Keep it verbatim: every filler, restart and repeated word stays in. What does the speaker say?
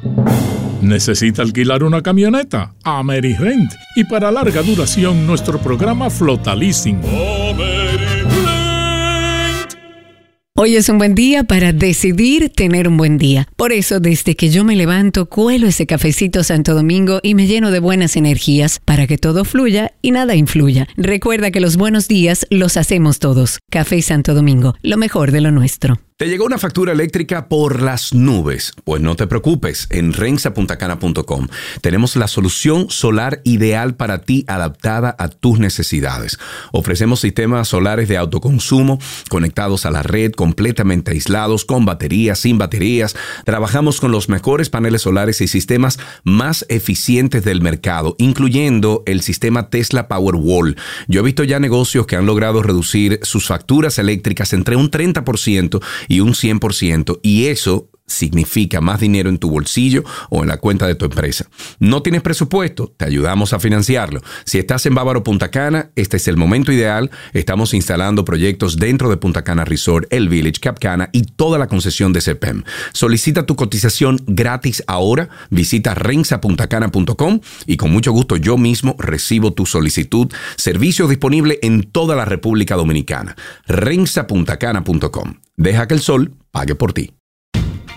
¿Necesita alquilar una camioneta? AmeriRent. Y para larga duración, nuestro programa Flota Leasing. Hoy es un buen día para decidir tener un buen día. Por eso, desde que yo me levanto, cuelo ese cafecito Santo Domingo y me lleno de buenas energías para que todo fluya y nada influya. Recuerda que los buenos días los hacemos todos. Café Santo Domingo, lo mejor de lo nuestro. ¿Te llegó una factura eléctrica por las nubes? Pues no te preocupes, en rensa punta cana punto com tenemos la solución solar ideal para ti, adaptada a tus necesidades. Ofrecemos sistemas solares de autoconsumo conectados a la red, completamente aislados, con baterías, sin baterías. Trabajamos con los mejores paneles solares y sistemas más eficientes del mercado, incluyendo el sistema Tesla Powerwall. Yo he visto ya negocios que han logrado reducir sus facturas eléctricas entre un treinta por ciento y un cien por ciento, y eso significa más dinero en tu bolsillo o en la cuenta de tu empresa. ¿No tienes presupuesto? Te ayudamos a financiarlo. Si estás en Bávaro Punta Cana, este es el momento ideal. Estamos instalando proyectos dentro de Punta Cana Resort, El Village, Cap Cana y toda la concesión de C P E M. Solicita tu cotización gratis ahora. Visita rensa punta cana punto com y con mucho gusto yo mismo recibo tu solicitud. Servicio disponible en toda la República Dominicana. rensa punta cana punto com. Deja que el sol pague por ti.